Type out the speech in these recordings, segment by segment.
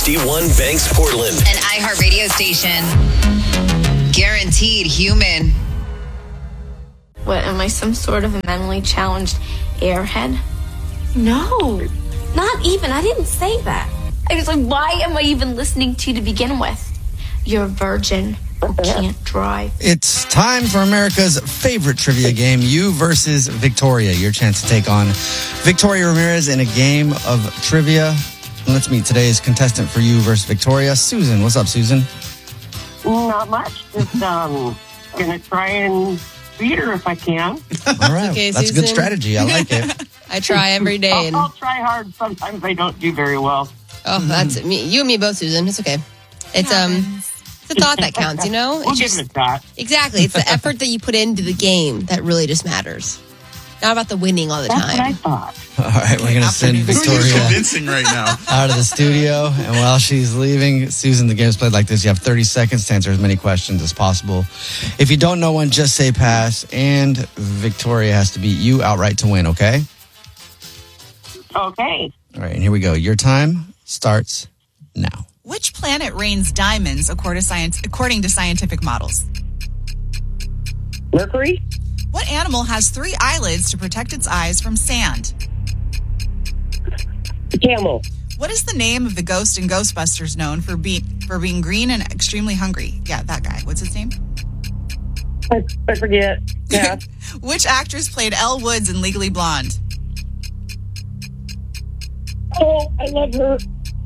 HD1 Banks Portland. An iHeartRadio station. Guaranteed human. What, am I some sort of a mentally challenged airhead? No, not even. I didn't say that. I was like, why am I even listening to you to begin with? You're a virgin who can't drive. It's time for America's favorite trivia game, you versus Victoria. Your chance to take on Victoria Ramirez in a game of trivia. And let's meet today's contestant for you versus Victoria, Susan. What's up, Susan? Not much. Just gonna try and beat her if I can. All right, Okay, that's a good Susan. strategy. I like it. I try every day. I'll try hard. Sometimes I don't do very well. Oh, that's me. You and me both, Susan. It's okay. It's the thought that counts, you know? We'll It's give it a shot. exactly. It's the effort that you put into the game that really just matters. Not about the winning all the That's what I time. thought. All right, we're going to send Who's Victoria convincing right now? out of the studio. And while she's leaving, Susan, the game's played like this. You have 30 seconds to answer as many questions as possible. If you don't know one, just say pass. And Victoria has to beat you outright to win, okay? Okay. All right, and here we go. Your time starts now. Which planet rains diamonds according to scientific models? Mercury? What animal has 3 eyelids to protect its eyes from sand? Camel. What is the name of the ghost in Ghostbusters known for being green and extremely hungry? Yeah, that guy. What's his name? I forget. Yeah. Which actress played Elle Woods in Legally Blonde? Oh, I love her.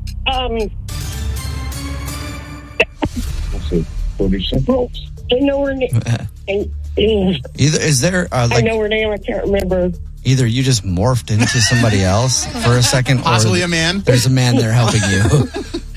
Let's see. 40 seconds. I know her name. Either is there I know her name. I can't remember. either you just morphed into somebody else for a second, Possibly or a man. there's a man there helping you.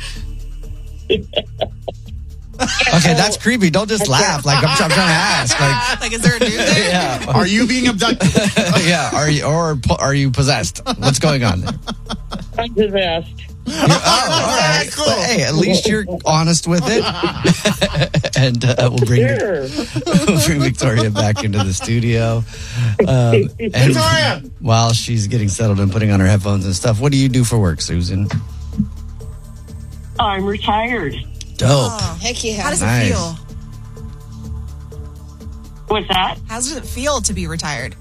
Okay, that's creepy. Don't just laugh. Like I'm trying to ask. Like, is there a dude there? Yeah, Are you being abducted? yeah. Are you possessed? What's going on there? I'm the best. All right. Cool. But, hey, at least you're honest with it. And we'll bring Victoria back into the studio. And Victoria! while she's getting settled and putting on her headphones and stuff, what do you do for work, Susan? I'm retired. Dope. Heck yeah. How does Nice. it feel? What's that? How does it feel to be retired?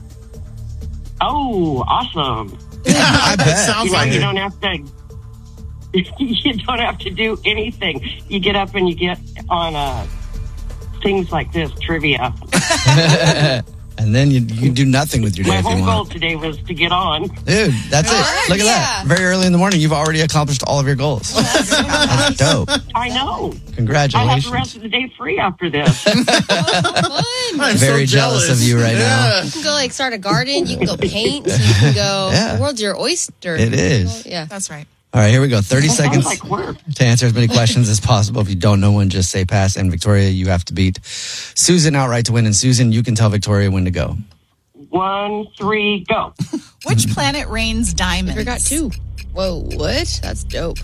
Oh, awesome. I bet. Sounds like You it. don't have to. You don't have to do anything. You get up and you get on things like this, trivia. And then you do nothing with your day My if you whole goal want. today was to get on. Dude, that's it. right, Look at that. Very early in the morning, you've already accomplished all of your goals. That's dope. I know. I have the Congratulations. rest of the day free after this. Fun. I'm Very so jealous of you right now. You can go like start a garden. You can go paint. You can go. Yeah. The world's your oyster. It is. Yeah. That's right. All right, here we go. 30 seconds Sounds like work. to answer as many questions as possible. If you don't know one, just say pass. And Victoria, you have to beat Susan outright to win. And Susan, you can tell Victoria when to go. 1, 3, go. Which planet rains diamonds? I forgot 2. Whoa, what? That's dope.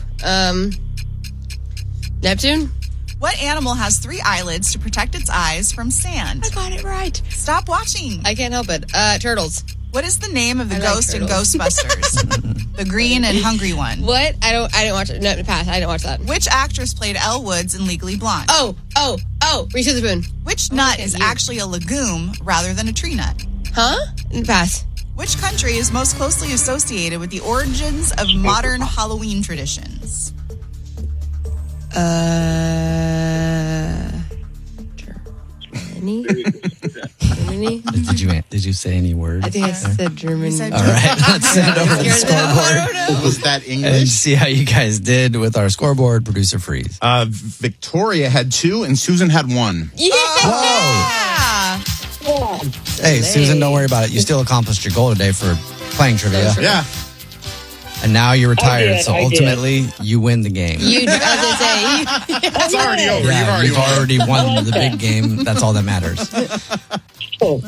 Neptune? What animal has 3 eyelids to protect its eyes from sand? I got it right. Stop watching. I can't help it. Turtles. What is the name of the I like ghost in turtles. Ghostbusters? The green and hungry one. What? I didn't watch it. No, pass. I didn't watch that. Which actress played Elle Woods in Legally Blonde? Oh. Reese Witherspoon. Which nut okay, is you. actually a legume rather than a tree nut? Huh? Pass. Which country is most closely associated with the origins of modern Halloween traditions? Germany? Germany? Did you say any words? I think I said Germany. said All right, let's send it over to the scoreboard Was that and English? see how you guys did with our scoreboard. Producer Freeze. Victoria had 2 and Susan had 1. Yeah! Whoa. Hey, Susan, don't worry about it. You still accomplished your goal today for playing trivia. Yeah. And now you're retired, did, so I did. ultimately you win the game. I was going to say, It's already over. Yeah, You've already won. won the big game. That's all that matters. Oh.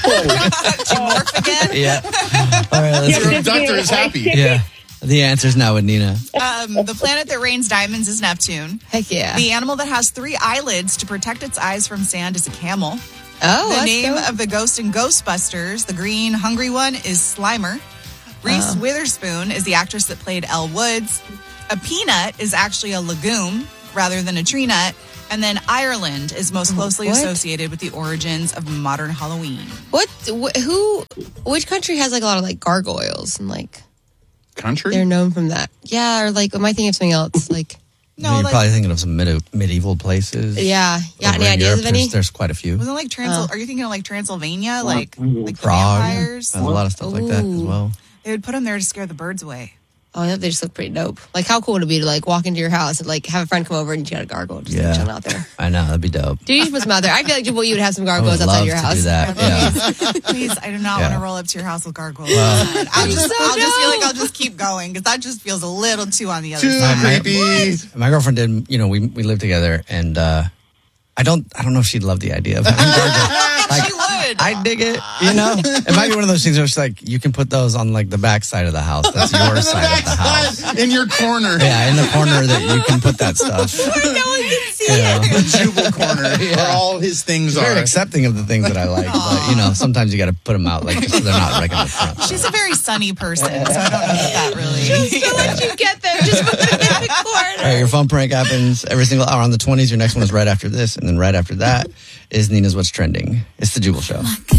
Yeah. All right, let's Your abductor is happy. Yeah. The answer's now with Nina. The planet that rains diamonds is Neptune. heck yeah. The animal that has 3 eyelids to protect its eyes from sand is a camel. Oh, The that's name dope. of the ghost in Ghostbusters, the green hungry one, is Slimer. Reese Witherspoon is the actress that played Elle Woods. A peanut is actually a legume rather than a tree nut. And then Ireland is most closely associated with the origins of modern Halloween. Which country has like a lot of like gargoyles and like Country? they're known from that? Yeah, or like am I thinking of something else? Like You're probably thinking of some medieval places. yeah. Over Any in ideas Europe, of any? There's quite a few. Wasn't like Are you thinking of like Transylvania, like the Prague. vampires? There's a lot of stuff like that as well. They would put them there to scare the birds away. Oh, yeah, they just look pretty dope. Like, how cool would it be to like walk into your house and like have a friend come over and you got a gargoyle just like, chilling out there? I know, that'd be dope. Dude, you should put some out there. I feel like you would have some I gargoyles would outside love your to house. do that. Yeah. Please, I do not want to roll up to your house with gargoyles. I'll just feel like I'll just keep going because that just feels a little too on the other side. Creepy. My girlfriend did. We lived together, and I don't know if she'd love the idea of having gargoyles. Like, She would. I dig it. It might be one of those things where it's like you can put those on like the back side of the house. That's your side of the house. In your corner. Yeah, in the corner that you can put that stuff. No one can see The Jubal corner where all his things Very are. accepting of the things that I like, but sometimes you got to put them out like so they're not right in the front. She's a very sunny person, so I don't know if that really. Don't let you get them. Just put them in the corner. All right, your phone prank happens every single hour on the 20s. Your next one is right after this, and then right after that is Nina's What's Trending. It's the Jubal Show.